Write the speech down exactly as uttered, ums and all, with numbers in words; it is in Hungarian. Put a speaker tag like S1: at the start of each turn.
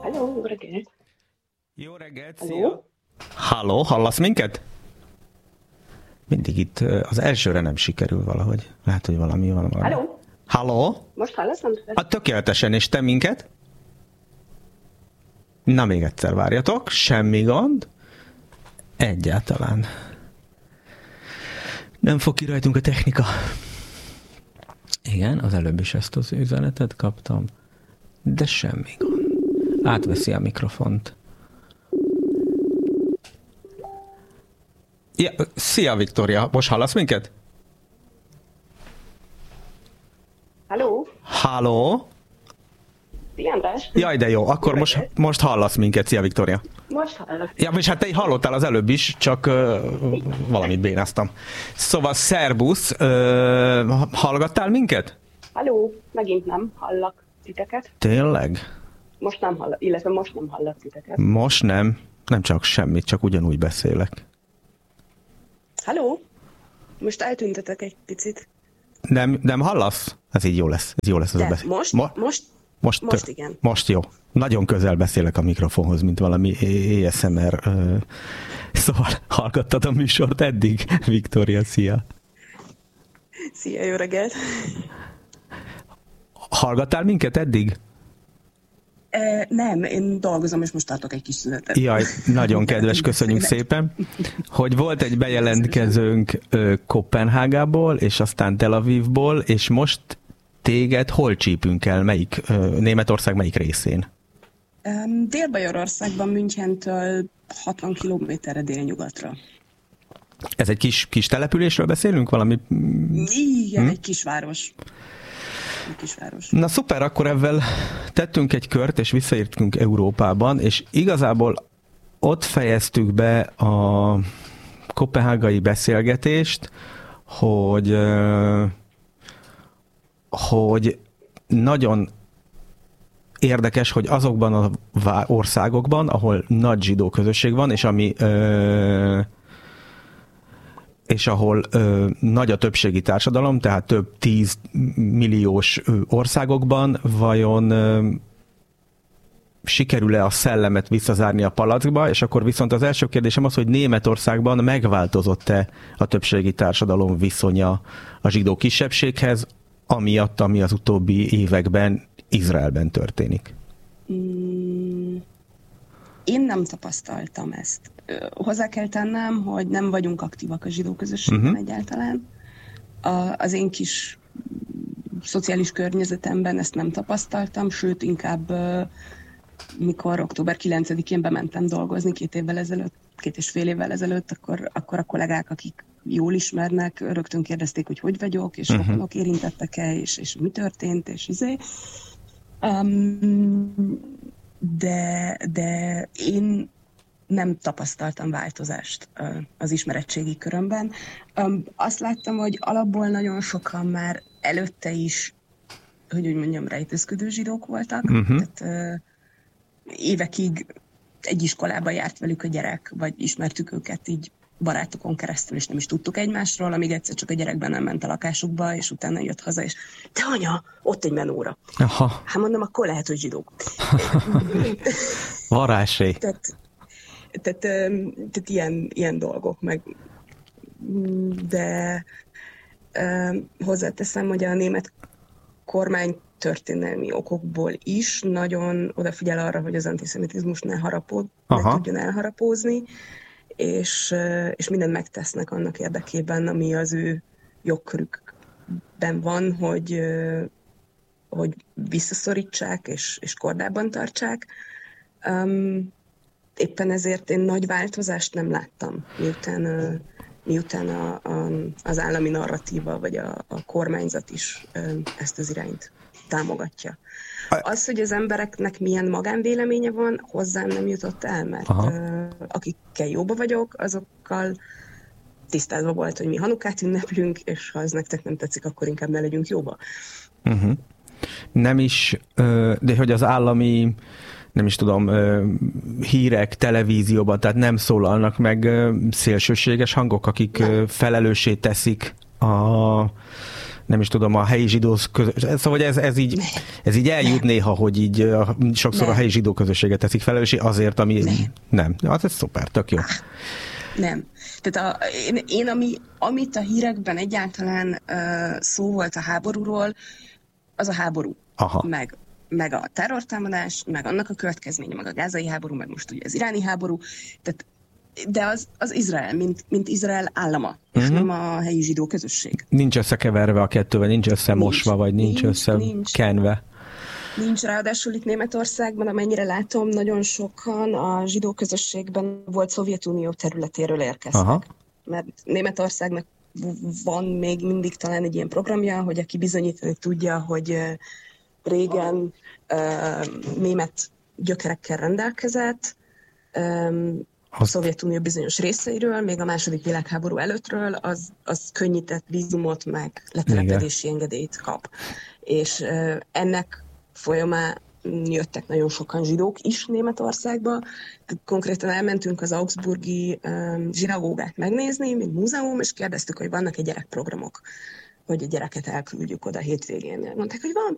S1: Halló, jó reggelt!
S2: Jó reggelt,
S1: Halló?
S2: szia! Halló, hallasz minket? Mindig itt az elsőre nem sikerül valahogy. Lehet, hogy valami van valami.
S1: Halló?
S2: Halló?
S1: Most hallasz? Nem tudod?
S2: A tökéletesen, és te minket? Na, még egyszer várjatok, semmi gond. Egyáltalán. Nem fog ki rajtunk a technika. Igen, az előbb is ezt az üzenetet kaptam, de semmi gond. Átveszi a mikrofont. Ja, szia, Viktória, most hallasz minket?
S1: Halló?
S2: Halló?
S1: Szia, András!
S2: Jaj, de jó, akkor most, most hallasz minket. Szia, Viktória.
S1: Most hallak.
S2: Ja, és hát te hallottál az előbb is, csak uh, valamit bénáztam. Szóval, szerbusz, uh, hallgattál minket?
S1: Halló? Megint nem hallak titeket.
S2: Tényleg?
S1: Most nem hallak, illetve most nem hallak titeket.
S2: Most nem. Nem csak semmit, csak ugyanúgy beszélek.
S1: Halló? Most eltüntetek egy picit.
S2: Nem, nem hallasz? Ez így jó lesz. Ez jó lesz. Ez
S1: De
S2: a beszél.
S1: most?
S2: Mo-
S1: Most?
S2: Most,
S1: Most
S2: tök-
S1: igen.
S2: Most jó. Nagyon közel beszélek a mikrofonhoz, mint valami á es em er. Uh, szóval hallgattad a műsort eddig? Viktória, szia.
S1: Szia, jó reggelt!
S2: Hallgattál minket eddig?
S1: E, nem, én dolgozom, és most tartok egy kis szünetet.
S2: Jaj, nagyon kedves, köszönjük szépen, hogy volt egy bejelentkezőnk ö, Koppenhágából, és aztán Tel Avivból, és most téged hol csípünk el, melyik, ö, Németország melyik részén?
S1: Um, Dél-Bajorországban, Münchentől hatvan kilométerre délnyugatra.
S2: Ez egy kis, kis településről beszélünk? Valami...
S1: Igen,
S2: hm?
S1: egy kisváros. Egy kisváros.
S2: Na szuper, akkor ezzel tettünk egy kört, és visszaértünk Európában, és igazából ott fejeztük be a koppenhágai beszélgetést, hogy, hogy nagyon érdekes, hogy azokban az országokban, ahol nagy zsidó közösség van, és ami és ahol ö, nagy a többségi társadalom, tehát több tíz milliós ö, országokban, vajon ö, sikerül-e a szellemet visszazárni a palackba, és akkor viszont az első kérdésem az, hogy Németországban megváltozott-e a többségi társadalom viszonya a zsidó kisebbséghez, amiatt, ami az utóbbi években Izraelben történik?
S1: Mm, én nem tapasztaltam ezt. Hozzá kell tennem, hogy nem vagyunk aktívak a zsidó közösségben uh-huh. egyáltalán. A, az én kis szociális környezetemben ezt nem tapasztaltam, sőt, inkább mikor október kilencedikén bementem dolgozni két évvel ezelőtt, két és fél évvel ezelőtt, akkor, akkor a kollégák, akik jól ismernek, rögtön kérdezték, hogy hogy vagyok, és uh-huh. rokonok érintettek-e, és, és mi történt, és izé. Um, de, de én nem tapasztaltam változást az ismeretségi körömben. Azt láttam, hogy alapból nagyon sokan már előtte is, hogy úgy mondjam, rejtőzködő zsidók voltak. Uh-huh. Tehát évekig egy iskolába járt velük a gyerek, vagy ismertük őket így barátokon keresztül, és nem is tudtuk egymásról, amíg egyszer csak a gyerekben nem ment a lakásukba, és utána jött haza, és te anya, ott egy menóra.
S2: Aha.
S1: Hát mondom, akkor lehet, hogy zsidók.
S2: Varázsé.
S1: Tehát, tehát, tehát ilyen, ilyen dolgok, meg de um, hozzáteszem, hogy a német kormány történelmi okokból is nagyon odafigyel arra, hogy az antiszemitizmus ne harapód, ne tudjon elharapózni, és, és mindent megtesznek annak érdekében, ami az ő jogkörükben van, hogy, hogy visszaszorítsák és, és kordában tartsák. Um, éppen ezért én nagy változást nem láttam, miután, miután a, a, az állami narratíva vagy a, a kormányzat is ezt az irányt támogatja. Az, hogy az embereknek milyen magánvéleménye van, hozzám nem jutott el, mert Aha. akikkel jóba vagyok, azokkal tisztázva volt, hogy mi Hanukát ünneplünk, és ha ez nektek nem tetszik, akkor inkább ne legyünk jóba.
S2: Uh-huh. Nem is, de hogy az állami, nem is tudom, hírek, televízióban, tehát nem szólalnak meg szélsőséges hangok, akik nem. felelőssé teszik a nem is tudom, a helyi zsidó közösség, szóval ez, ez, így, ez így eljut néha, hogy így sokszor nem. a helyi zsidó közösséget teszik felelőssé azért, ami nem. nem. Hát ez szuper, tök jó.
S1: Nem. Tehát a, én, én ami, amit a hírekben egyáltalán uh, szó volt a háborúról, az a háború. Aha. Meg, meg a terrortámadás, meg annak a következménye, meg a gázai háború, meg most ugye az iráni háború. Tehát, de az, az Izrael, mint, mint Izrael állama, uh-huh. és nem a helyi zsidó közösség.
S2: Nincs összekeverve a kettővel, nincs összemosva, nincs, vagy nincs, nincs összekenve.
S1: Nincs, ráadásul itt Németországban, amennyire látom, nagyon sokan a zsidó közösségben volt Szovjetunió területéről érkeztek. Aha. Mert Németországnak van még mindig talán egy ilyen programja, hogy aki bizonyítani tudja, hogy régen uh, német gyökerekkel rendelkezett, um, a Szovjetunió bizonyos részeiről, még a második világháború előttről, az, az könnyített vízumot, meg letelepedési engedélyt kap. És uh, ennek folyamán jöttek nagyon sokan zsidók is Németországba. Konkrétan elmentünk az augsburgi um, zsinagógát megnézni, mint múzeum, és kérdeztük, hogy vannak-e gyerekprogramok, hogy a gyereket elküldjük oda hétvégén. Mondták, hogy van